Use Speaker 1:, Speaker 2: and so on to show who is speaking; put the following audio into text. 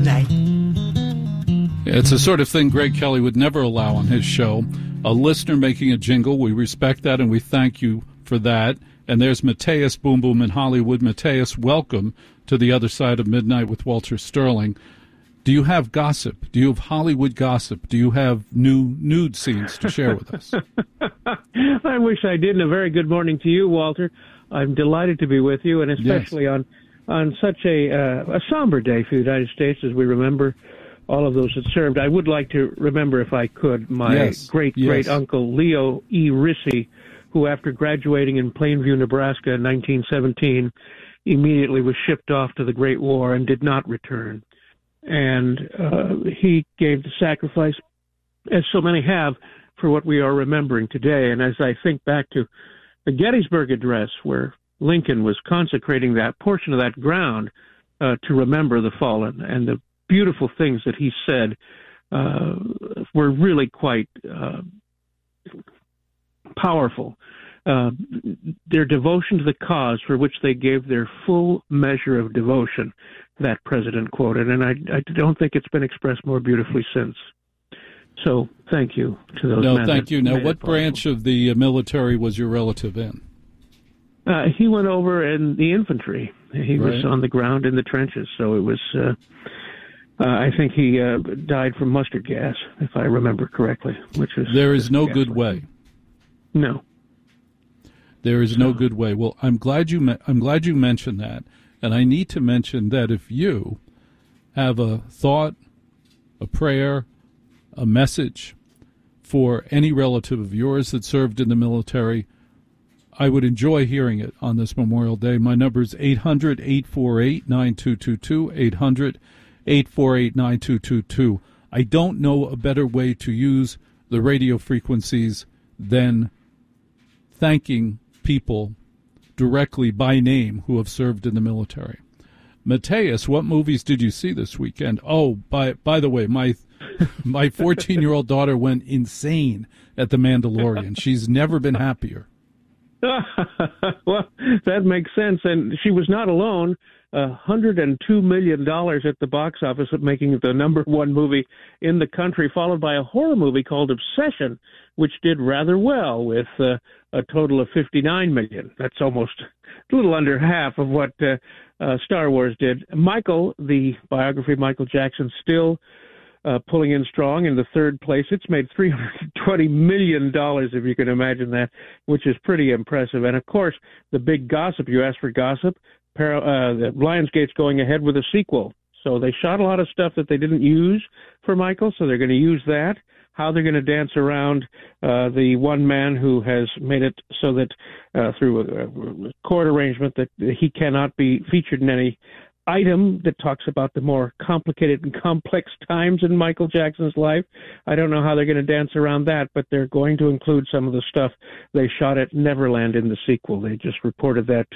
Speaker 1: midnight.
Speaker 2: It's the sort of thing Greg Kelly would never allow on his show. A listener making a jingle. We respect that, and we thank you for that. And there's Mateus Boom Boom in Hollywood. Mateus, welcome to the other side of midnight with Walter Sterling. Do you have gossip? Do you have Hollywood gossip? Do you have new nude scenes to share with us?
Speaker 3: I wish I did. And a very good morning to you, Walter. I'm delighted to be with you, and especially
Speaker 2: Yes.
Speaker 3: on such a somber day for the United States as we remember all of those that served. I would like to remember, if I could, my great-great-uncle Leo E. Rissy, who after graduating in Plainview, Nebraska in 1917, immediately was shipped off to the Great War and did not return. And he gave the sacrifice, as so many have, for what we are remembering today. And as I think back to the Gettysburg Address, where Lincoln was consecrating that portion of that ground to remember the fallen, and the beautiful things that he said were really quite powerful. Their devotion to the cause for which they gave their full measure of devotion, that president quoted, and I don't think it's been expressed more beautifully since. So thank you to those men.
Speaker 2: No, thank you. Now, what branch of the military was your relative in?
Speaker 3: He went over in the infantry. He was on the ground in the trenches, so it was... I think he died from mustard gas, if I remember correctly.
Speaker 2: There is no good way.
Speaker 3: No.
Speaker 2: There is no good way. Well, I'm glad you mentioned that, and I need to mention that if you have a thought, a prayer, a message for any relative of yours that served in the military, I would enjoy hearing it on this Memorial Day. My number is 800-848-9222, 800-848-9222. I don't know a better way to use the radio frequencies than thanking people directly by name who have served in the military. Mateus, what movies did you see this weekend? Oh, by the way, my 14-year-old daughter went insane at The Mandalorian. She's never been happier.
Speaker 3: Well, that makes sense. And she was not alone. $102 million at the box office, making it the number one movie in the country, followed by a horror movie called Obsession, which did rather well with a total of $59 million. That's almost a little under half of what Star Wars did. Michael, the biography of Michael Jackson, still pulling in strong in the third place. It's made $320 million, if you can imagine that, which is pretty impressive. And, of course, the big gossip, you asked for gossip, the Lionsgate's going ahead with a sequel. So they shot a lot of stuff that they didn't use for Michael, so they're going to use that. How they're going to dance around the one man who has made it so that through a court arrangement that he cannot be featured in any item that talks about the more complicated and complex times in Michael Jackson's life. I don't know how they're going to dance around that, but they're going to include some of the stuff they shot at Neverland in the sequel. They just reported that